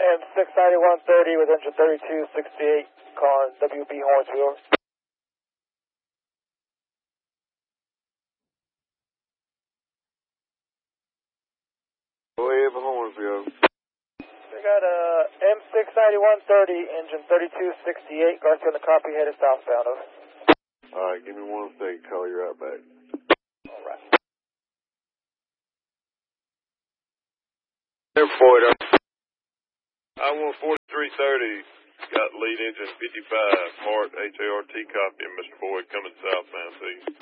M69130 with engine 3268, calling WB Hornsville. Go ahead for Hornsville. We got M69130, engine 3268, Garcia on the copy, headed southbound, over. Alright, give me 1 second, call you right back. Alright. Airport, I-14330, got lead engine 55, Hart, HART copy, and Mr. Boyd coming southbound to you.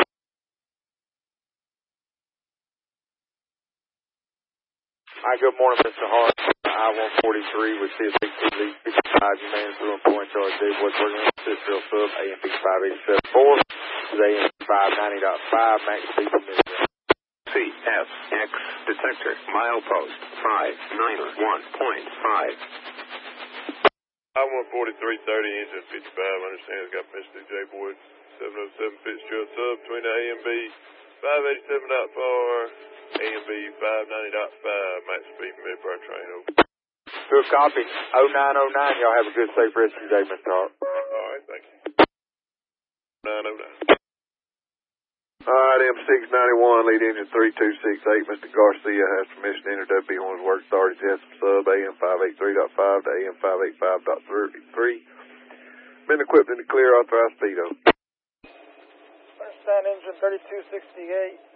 Hi, good morning, Mr. Hart. I-143 with CSXT lead 55, you man through and point charge Dave Woods working on Cicero sub, AMP 5874, this is AMP 590.5, max speed per minute. CFX detector, milepost 591.5. I-14330, engine 55, understand it's got Mr. J. Boyd, 707 Fitzgerald sub, between the AMB 587.4, AMB 590.5, max speed mid-bar train, over. Good copy, 0909, y'all have a good safe rest of your day, Mr. Hart. Alright, thank you. 909. Alright, M691, lead engine 3268, Mr. Garcia has permission to enter WB Horns work started Jessup sub, AM 583.5 to AM 585.33. Been equipped in the clear, authorized speed, over. Understand engine 3268.